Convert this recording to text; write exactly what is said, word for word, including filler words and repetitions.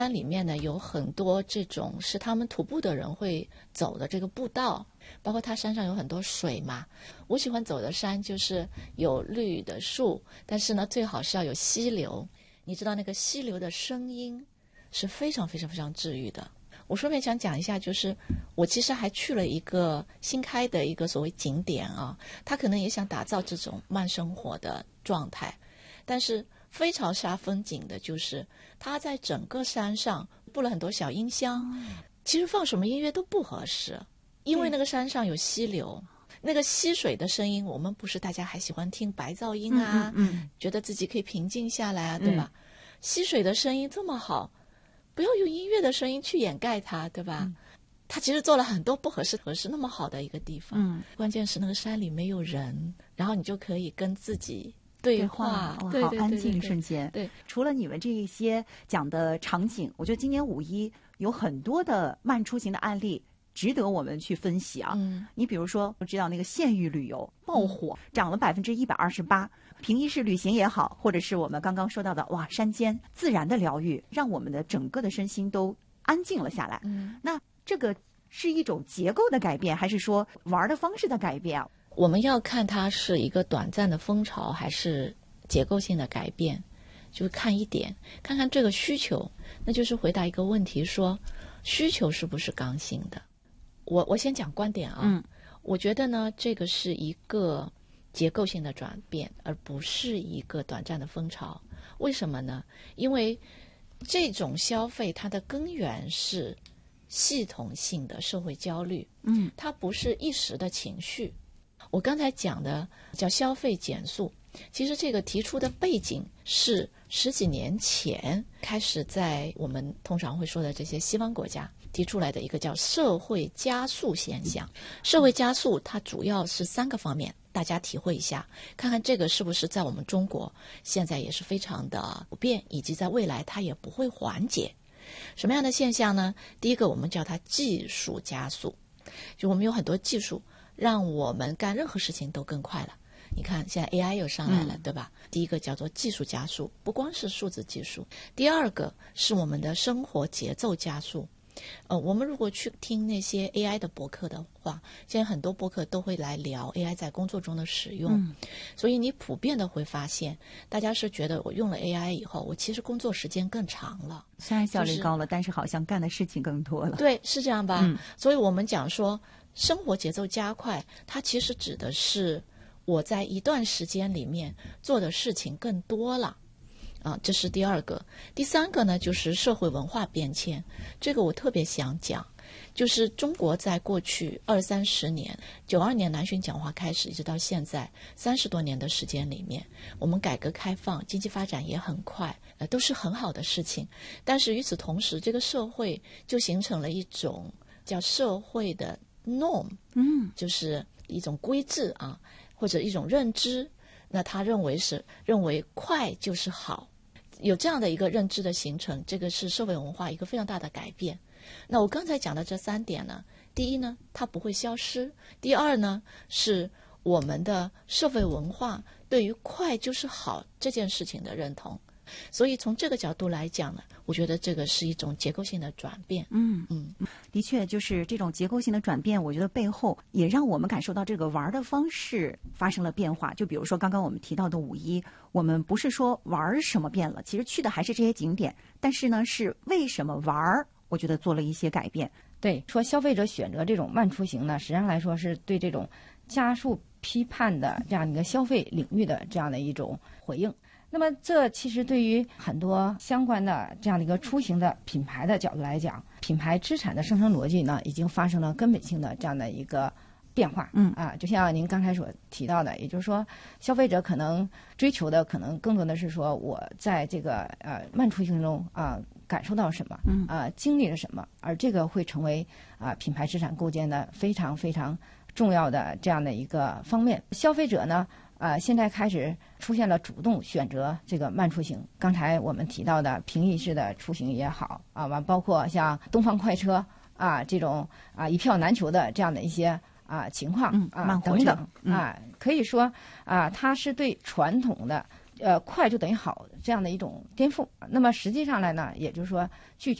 山里面呢有很多这种是他们徒步的人会走的这个步道，包括它山上有很多水嘛。我喜欢走的山就是有绿的树，但是呢最好是要有溪流。你知道那个溪流的声音是非常非常非常治愈的。我顺便想讲一下，就是我其实还去了一个新开的一个所谓景点啊，他可能也想打造这种慢生活的状态，但是非常煞风景的就是他在整个山上布了很多小音箱，其实放什么音乐都不合适，因为那个山上有溪流，那个溪水的声音，我们不是大家还喜欢听白噪音啊， 嗯嗯嗯觉得自己可以平静下来啊，对吧？嗯、溪水的声音这么好，不要用音乐的声音去掩盖它，对吧？嗯、他其实做了很多不合适合适那么好的一个地方，嗯，关键是那个山里没有人，然后你就可以跟自己对话， 对话，好安静一瞬间。 对， 除了你们这一些讲的场景，我觉得今年五一有很多的慢出行的案例值得我们去分析啊。嗯，你比如说，我知道那个县域旅游爆火，嗯、涨了百分之一百二十八。平易式旅行也好，或者是我们刚刚说到的哇，山间自然的疗愈，让我们的整个的身心都安静了下来。嗯，那这个是一种结构的改变，还是说玩的方式的改变啊？ 我们要看它是一个短暂的风潮还是结构性的改变，就看一点，看看这个需求，那就是回答一个问题，说需求是不是刚性的。我我先讲观点啊，嗯，我觉得呢，这个是一个结构性的转变，而不是一个短暂的风潮。为什么呢？因为这种消费它的根源是系统性的社会焦虑，嗯，它不是一时的情绪。我刚才讲的叫消费减速，其实这个提出的背景是十几年前开始在我们通常会说的这些西方国家提出来的一个叫社会加速现象。社会加速它主要是三个方面，大家体会一下，看看这个是不是在我们中国现在也是非常的普遍，以及在未来它也不会缓解。什么样的现象呢？第一个我们叫它技术加速，就我们有很多技术让我们干任何事情都更快了。你看现在 A I 又上来了，嗯、对吧？第一个叫做技术加速，不光是数字技术。第二个是我们的生活节奏加速。呃，我们如果去听那些 A I 的博客的话，现在很多博客都会来聊 A I 在工作中的使用，嗯、所以你普遍的会发现，大家是觉得我用了 A I 以后，我其实工作时间更长了， 虽然效率高了，就是、但是好像干的事情更多了。 对，是这样吧？嗯、所以我们讲说生活节奏加快，它其实指的是我在一段时间里面做的事情更多了。啊，这是第二个。第三个呢，就是社会文化变迁。这个我特别想讲，就是中国在过去二三十年，九二年南巡讲话开始，一直到现在三十多年的时间里面，我们改革开放，经济发展也很快，呃，都是很好的事情。但是与此同时，这个社会就形成了一种叫社会的 norm， 嗯，就是一种规制啊，或者一种认知。那他认为是认为快就是好。有这样的一个认知的形成，这个是社会文化一个非常大的改变。那我刚才讲的这三点呢，第一呢，它不会消失；第二呢，是我们的社会文化对于快就是好这件事情的认同。所以从这个角度来讲呢，我觉得这个是一种结构性的转变。 嗯嗯，的确，就是这种结构性的转变，我觉得背后也让我们感受到这个玩的方式发生了变化。就比如说刚刚我们提到的五一，我们不是说玩什么变了，其实去的还是这些景点，但是呢，是为什么玩，我觉得做了一些改变。 对，说消费者选择这种慢出行呢，实际上来说是对这种加速批判的这样一个消费领域的这样的一种回应。那么这其实对于很多相关的这样的一个出行的品牌的角度来讲，品牌资产的生成逻辑呢，已经发生了根本性的这样的一个变化。嗯啊，就像您刚才所提到的，也就是说，消费者可能追求的可能更多的是说，我在这个呃慢出行中啊、呃、感受到什么，嗯啊、呃、经历了什么，而这个会成为啊、呃、品牌资产构建的非常非常重要的这样的一个方面。消费者呢，呃，现在开始出现了主动选择这个慢出行。刚才我们提到的平易式的出行也好啊，完包括像东方快车啊这种啊一票难求的这样的一些啊情况、嗯、啊等等、嗯、啊，可以说啊，它是对传统的呃快就等于好这样的一种颠覆。那么实际上来呢，也就是说拒绝